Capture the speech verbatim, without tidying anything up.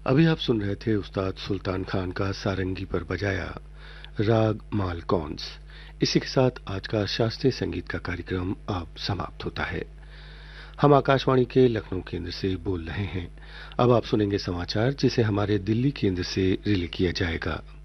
अभी आप सुन रहे थे उस्ताद सुल्तान खान का सारंगी पर बजाया राग मालकौंस। इसी के साथ आज का शास्त्रीय संगीत का कार्यक्रम अब समाप्त होता है। हम आकाशवाणी के लखनऊ केंद्र से बोल रहे हैं। अब आप सुनेंगे समाचार जिसे हमारे दिल्ली केंद्र से रिले किया जाएगा।